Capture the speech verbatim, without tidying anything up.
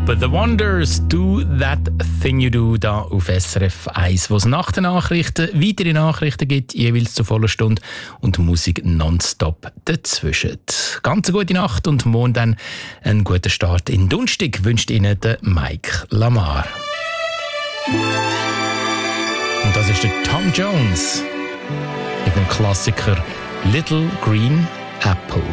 The Wonders, Do That Thing You Do, da auf S R F eins, wo es nach den Nachrichten weitere Nachrichten gibt, jeweils zur vollen Stunde und Musik nonstop dazwischen. Ganz eine gute Nacht und morgen dann einen guten Start in Donnerstag wünscht Ihnen der Mike Lamar. Und das ist der Tom Jones mit dem Klassiker Little Green Apple.